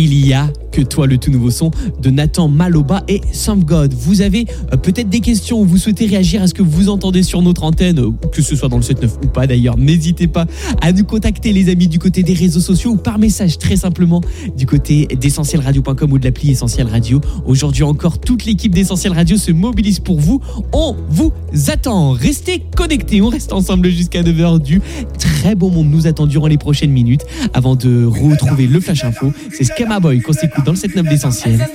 Il y a que toi, le tout nouveau son de Nathan Maloba et Some God. Vous avez peut-être des questions ou vous souhaitez réagir à ce que vous entendez sur notre antenne, que ce soit dans le 7-9 ou pas d'ailleurs. N'hésitez pas à nous contacter, les amis, du côté des réseaux sociaux ou par message, très simplement, du côté d'essentielradio.com ou de l'appli Essentiel Radio. Aujourd'hui encore, toute l'équipe d'Essentiel Radio se mobilise pour vous. On vous attend. Restez connectés. On reste ensemble jusqu'à 9h. Du très beau monde nous attend durant les prochaines minutes avant de retrouver le Flash Info. C'est Scama Boy qu'on s'écoute dans le 7-9 d'Essentiel.